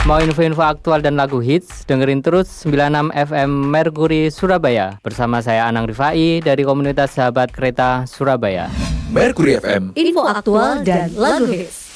Mau info-info aktual dan lagu hits? Dengerin terus 96 FM Mercury Surabaya. Bersama saya Anang Rifai dari komunitas Sahabat Kereta Surabaya. Mercury FM, info aktual dan lagu hits.